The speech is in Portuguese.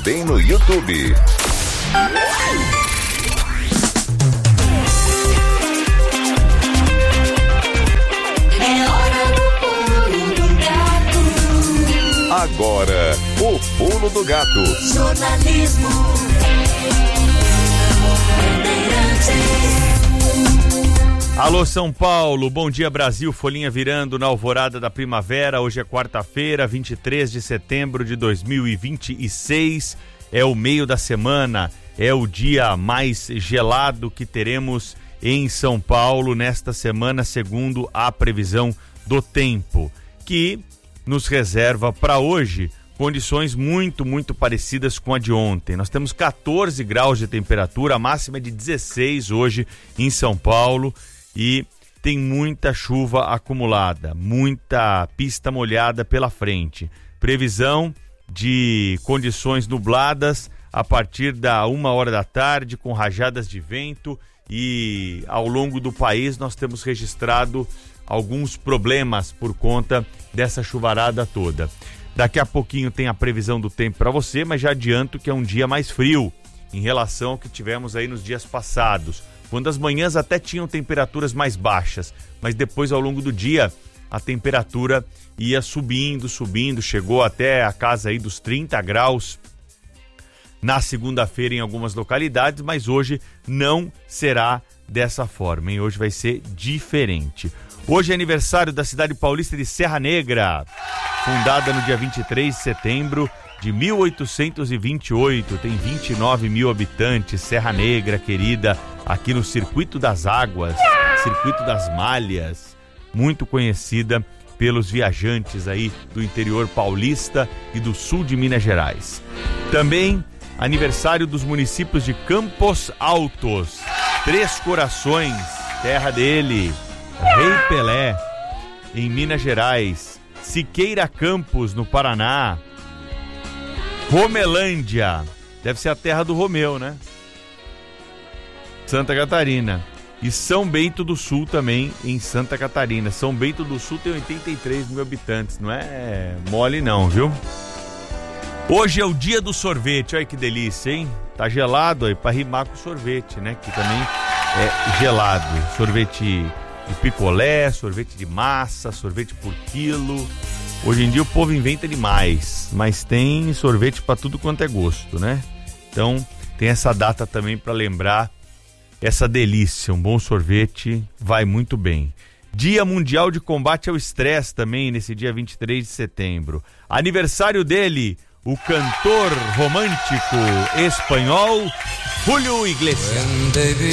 também no YouTube. Agora, o Pulo do Gato. Jornalismo. Alô São Paulo, bom dia Brasil, folhinha virando na alvorada da primavera. Hoje é quarta-feira, 23 de setembro de 2026, é o meio da semana, é o dia mais gelado que teremos em São Paulo nesta semana, segundo a previsão do tempo, que nos reserva para hoje condições muito parecidas com a de ontem. Nós temos 14 graus de temperatura, a máxima é de 16 hoje em São Paulo. E tem muita chuva acumulada, muita pista molhada pela frente. Previsão de condições nubladas a partir da 1h da tarde, com rajadas de vento, e ao longo do país nós temos registrado alguns problemas por conta dessa chuvarada toda. Daqui a pouquinho tem a previsão do tempo para você, mas já adianto que é um dia mais frio em relação ao que tivemos aí nos dias passados, quando as manhãs até tinham temperaturas mais baixas, mas depois ao longo do dia a temperatura ia subindo, chegou até a casa aí dos 30 graus na segunda-feira em algumas localidades, mas hoje não será dessa forma, hein? Hoje vai ser diferente. Hoje é aniversário da cidade paulista de Serra Negra, fundada no dia 23 de setembro de 1828, tem 29 mil habitantes, Serra Negra, querida, aqui no Circuito das Águas, Circuito das Malhas, muito conhecida pelos viajantes aí do interior paulista e do sul de Minas Gerais. Também aniversário dos municípios de Campos Altos, Três Corações, terra dele, Rei Pelé, em Minas Gerais, Siqueira Campos, no Paraná, Romelândia, deve ser a terra do Romeu, né? Santa Catarina. E São Bento do Sul também, em Santa Catarina. São Bento do Sul tem 83 mil habitantes, não é mole não, viu? Hoje é o dia do sorvete, olha que delícia, hein? Tá gelado aí, pra rimar com sorvete, né? Que também é gelado. Sorvete de picolé, sorvete de massa, sorvete por quilo. Hoje em dia o povo inventa demais, mas tem sorvete para tudo quanto é gosto, né? Então tem essa data também para lembrar essa delícia, um bom sorvete vai muito bem. Dia Mundial de Combate ao Estresse também nesse dia 23 de setembro. Aniversário dele, o cantor romântico espanhol Julio Iglesias.